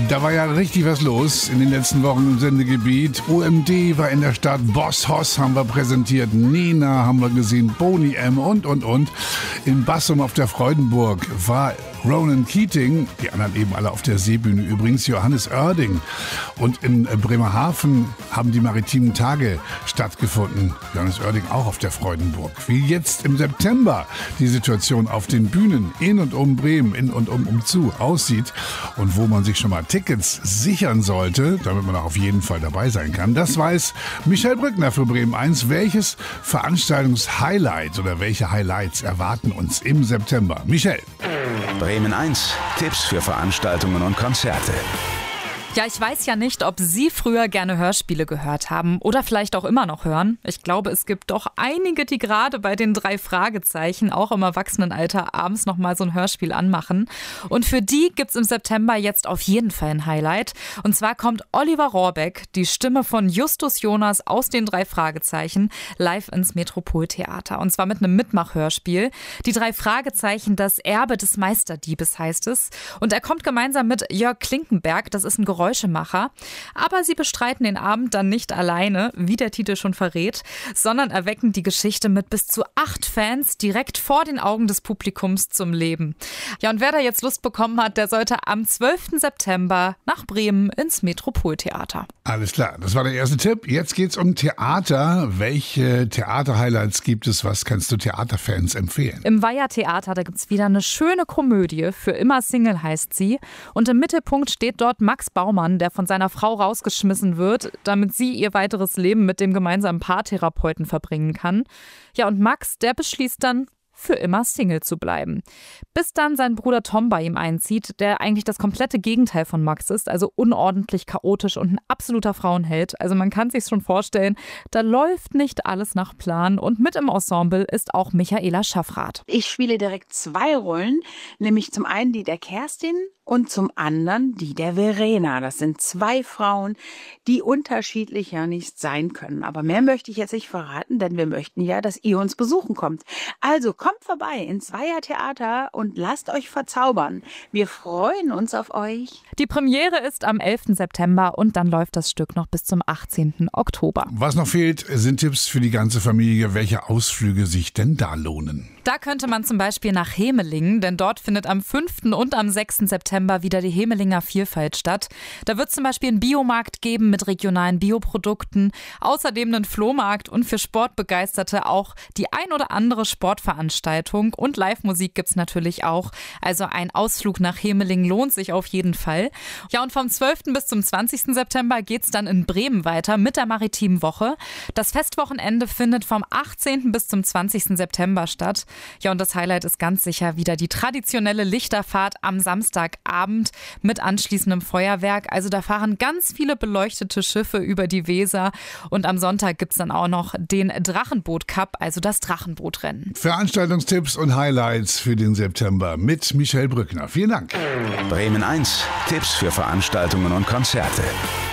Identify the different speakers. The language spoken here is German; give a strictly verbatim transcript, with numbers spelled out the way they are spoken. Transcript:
Speaker 1: Da war ja richtig was los in den letzten Wochen im Sendegebiet. O M D war in der Stadt, Boss Hoss haben wir präsentiert, Nena haben wir gesehen, Boney M und, und, und. In Bassum auf der Freudenburg war Ronan Keating, die anderen eben alle auf der Seebühne übrigens, Johannes Oerding. Und in Bremerhaven haben die maritimen Tage stattgefunden. Johannes Oerding auch auf der Freudenburg. Wie jetzt im September die Situation auf den Bühnen in und um Bremen, in und um umzu aussieht und wo man sich schon mal Tickets sichern sollte, damit man auch auf jeden Fall dabei sein kann. Das weiß Michelle Brückner für Bremen eins. Welches Veranstaltungshighlight oder welche Highlights erwarten uns im September? Michelle.
Speaker 2: Bremen eins. Tipps für Veranstaltungen und Konzerte.
Speaker 3: Ja, ich weiß ja nicht, ob Sie früher gerne Hörspiele gehört haben oder vielleicht auch immer noch hören. Ich glaube, es gibt doch einige, die gerade bei den drei Fragezeichen auch im Erwachsenenalter abends noch mal so ein Hörspiel anmachen. Und für die gibt's im September jetzt auf jeden Fall ein Highlight. Und zwar kommt Oliver Rohrbeck, die Stimme von Justus Jonas aus den drei Fragezeichen, live ins Metropoltheater. Und zwar mit einem Mitmachhörspiel. Die drei Fragezeichen, das Erbe des Meisterdiebes heißt es. Und er kommt gemeinsam mit Jörg Klinkenberg, das ist ein Geräuschemacher. Aber sie bestreiten den Abend dann nicht alleine, wie der Titel schon verrät, sondern erwecken die Geschichte mit bis zu acht Fans direkt vor den Augen des Publikums zum Leben. Ja, und wer da jetzt Lust bekommen hat, der sollte am zwölften September nach Bremen ins Metropoltheater.
Speaker 1: Alles klar, das war der erste Tipp. Jetzt geht's um Theater. Welche Theater-Highlights gibt es? Was kannst du Theaterfans empfehlen?
Speaker 3: Im Weiher-Theater, da gibt's wieder eine schöne Komödie. Für immer Single heißt sie. Und im Mittelpunkt steht dort Max Baumann, der von seiner Frau rausgeschmissen wird, damit sie ihr weiteres Leben mit dem gemeinsamen Paartherapeuten verbringen kann. Ja, und Max, der beschließt dann, für immer Single zu bleiben. Bis dann sein Bruder Tom bei ihm einzieht, der eigentlich das komplette Gegenteil von Max ist, also unordentlich, chaotisch und ein absoluter Frauenheld. Also man kann sich's schon vorstellen, da läuft nicht alles nach Plan und mit im Ensemble ist auch Michaela Schaffrath.
Speaker 4: Ich spiele direkt zwei Rollen, nämlich zum einen die der Kerstin und zum anderen die der Verena. Das sind zwei Frauen, die unterschiedlicher nicht sein können. Aber mehr möchte ich jetzt nicht verraten, denn wir möchten ja, dass ihr uns besuchen kommt. Also kommt vorbei ins Weiher Theater und lasst euch verzaubern. Wir freuen uns auf euch.
Speaker 3: Die Premiere ist am elften September und dann läuft das Stück noch bis zum achtzehnten Oktober.
Speaker 1: Was noch fehlt, sind Tipps für die ganze Familie. Welche Ausflüge sich denn da lohnen?
Speaker 3: Da könnte man zum Beispiel nach Hemelingen, denn dort findet am fünften und am sechsten September wieder die Hemelinger Vielfalt statt. Da wird zum Beispiel einen Biomarkt geben mit regionalen Bioprodukten, außerdem einen Flohmarkt und für Sportbegeisterte auch die ein oder andere Sportveranstaltung und Live-Musik gibt's natürlich auch. Also ein Ausflug nach Hemelingen lohnt sich auf jeden Fall. Ja, und vom zwölften bis zum zwanzigsten September geht's dann in Bremen weiter mit der Maritimen Woche. Das Festwochenende findet vom achtzehnten bis zum zwanzigsten September statt. Ja, und das Highlight ist ganz sicher wieder die traditionelle Lichterfahrt am Samstagabend mit anschließendem Feuerwerk. Also da fahren ganz viele beleuchtete Schiffe über die Weser und am Sonntag gibt's dann auch noch den Drachenboot-Cup, also das Drachenbootrennen.
Speaker 1: Veranstaltungstipps und Highlights für den September mit Michelle Brückner. Vielen Dank.
Speaker 2: Bremen eins. Tipps für Veranstaltungen und Konzerte.